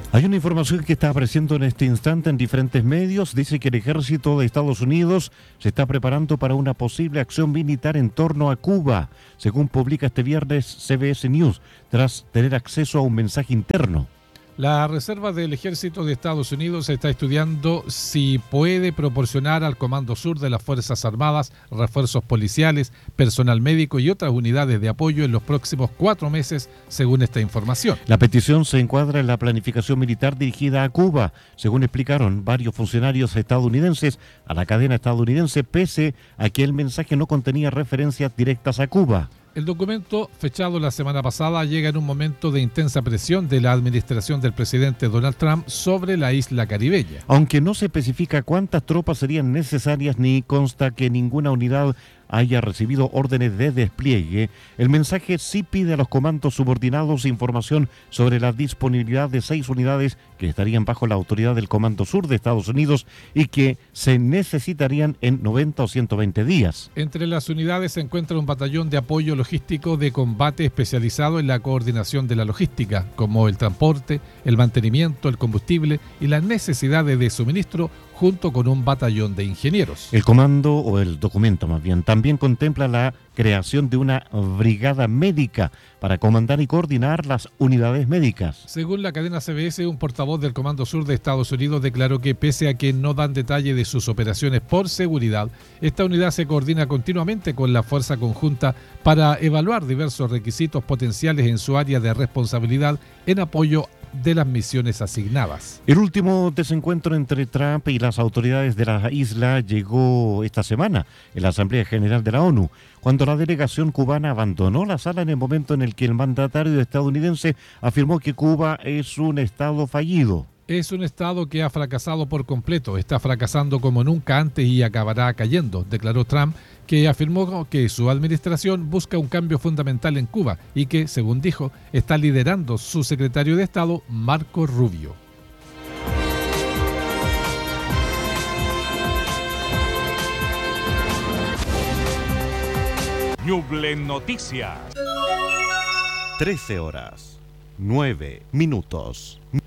Hay una información que está apareciendo en este instante en diferentes medios. Dice que el ejército de Estados Unidos se está preparando para una posible acción militar en torno a Cuba, según publica este viernes CBS News, tras tener acceso a un mensaje interno. La Reserva del Ejército de Estados Unidos está estudiando si puede proporcionar al Comando Sur de las Fuerzas Armadas refuerzos policiales, personal médico y otras unidades de apoyo en los próximos 4 meses, según esta información. La petición se encuadra en la planificación militar dirigida a Cuba, según explicaron varios funcionarios estadounidenses a la cadena estadounidense, pese a que el mensaje no contenía referencias directas a Cuba. El documento, fechado la semana pasada, llega en un momento de intensa presión de la administración del presidente Donald Trump sobre la isla caribeña. Aunque no se especifica cuántas tropas serían necesarias ni consta que ninguna unidad haya recibido órdenes de despliegue, el mensaje sí pide a los comandos subordinados información sobre la disponibilidad de 6 unidades que estarían bajo la autoridad del Comando Sur de Estados Unidos y que se necesitarían en 90 o 120 días. Entre las unidades se encuentra un batallón de apoyo logístico de combate especializado en la coordinación de la logística, como el transporte, el mantenimiento, el combustible y las necesidades de suministro, junto con un batallón de ingenieros. El comando, o el documento más bien, también contempla la creación de una brigada médica para comandar y coordinar las unidades médicas. Según la cadena CBS, un portavoz del Comando Sur de Estados Unidos declaró que pese a que no dan detalle de sus operaciones por seguridad, esta unidad se coordina continuamente con la Fuerza Conjunta para evaluar diversos requisitos potenciales en su área de responsabilidad en apoyo de las misiones asignadas. El último desencuentro entre Trump y las autoridades de la isla llegó esta semana en la Asamblea General de la ONU, cuando la delegación cubana abandonó la sala en el momento en el que el mandatario estadounidense afirmó que Cuba es un estado fallido. Es un estado que ha fracasado por completo, está fracasando como nunca antes y acabará cayendo, declaró Trump, que afirmó que su administración busca un cambio fundamental en Cuba y que, según dijo, está liderando su secretario de Estado, Marco Rubio. Ñuble Noticias. 13 horas, 9 minutos.